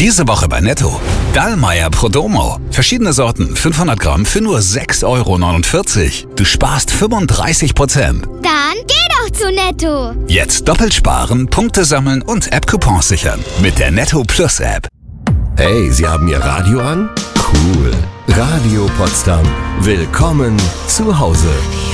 Diese Woche bei Netto. Dallmayr Prodomo. Verschiedene Sorten, 500 Gramm für nur 6,49 €. Du sparst 35%. Dann geh doch zu Netto. Jetzt doppelt sparen, Punkte sammeln und App-Coupons sichern. Mit der Netto Plus App. Hey, Sie haben Ihr Radio an? Cool. Radio Potsdam. Willkommen zu Hause.